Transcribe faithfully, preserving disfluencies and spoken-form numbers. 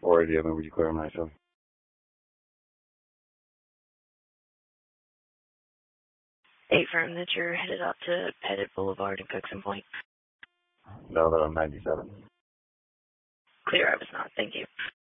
four eighty, and then would you clear on nine seven? Eight firm that you're headed out to Pettit Boulevard and Cookson Point. No, that I'm ninety-seven. Clear, I was not. Thank you.